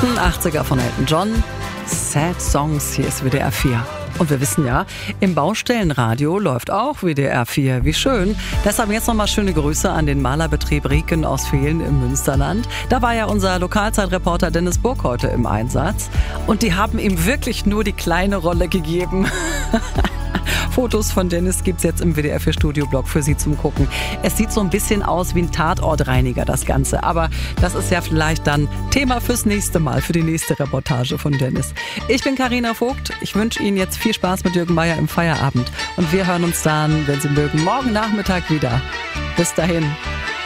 besten 80er von Elton John. Sad Songs, hier ist WDR 4. Und wir wissen ja, im Baustellenradio läuft auch WDR 4. Wie schön. Deshalb jetzt nochmal schöne Grüße an den Malerbetrieb Rieken aus Vehlen im Münsterland. Da war ja unser Lokalzeitreporter Dennis Burg heute im Einsatz. Und die haben ihm wirklich nur die kleine Rolle gegeben. Fotos von Dennis gibt's jetzt im WDR 4 Studioblog für Sie zum Gucken. Es sieht so ein bisschen aus wie ein Tatortreiniger, das Ganze. Aber das ist ja vielleicht dann Thema fürs nächste Mal, für die nächste Reportage von Dennis. Ich bin Carina Vogt. Ich wünsche Ihnen jetzt viel Spaß mit Jürgen Meier im Feierabend. Und wir hören uns dann, wenn Sie mögen, morgen Nachmittag wieder. Bis dahin.